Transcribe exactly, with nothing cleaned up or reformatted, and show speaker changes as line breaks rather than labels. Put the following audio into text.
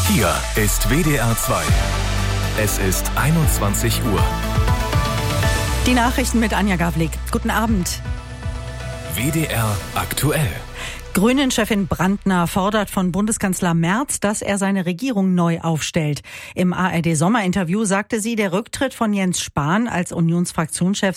Hier ist W D R zwei. Es ist einundzwanzig Uhr.
Die Nachrichten mit Anja Gavlik. Guten Abend.
W D R aktuell.
Grünen-Chefin Brandner fordert von Bundeskanzler Merz, dass er seine Regierung neu aufstellt. Im A R D-Sommerinterview sagte sie, der Rücktritt von Jens Spahn als Unionsfraktionschef